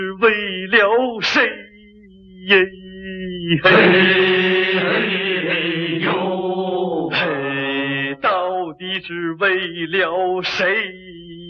为了谁？ 嘿呦， 嘿，到底是为了谁？